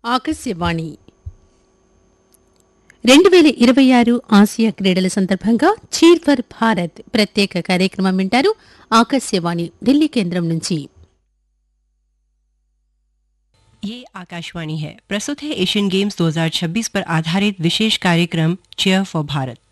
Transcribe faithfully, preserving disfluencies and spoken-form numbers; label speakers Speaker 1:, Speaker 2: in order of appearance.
Speaker 1: ఆకాశవాణి రెండు వేల ఇరవై ఆరు ఆసియా క్రీడల సందర్భంగా చీర్ ఫర్ భారత్ ప్రత్యేక కార్యక్రమం వింటారు ఆకాశవాణి ఢిల్లీ కేంద్రం నుంచి.
Speaker 2: ये आकाशवाणी है. प्रस्तुत है एशियन गेम्स दो हज़ार छब्बीस पर आधारित विशेष कार्यक्रम चीयर फॉर भारत.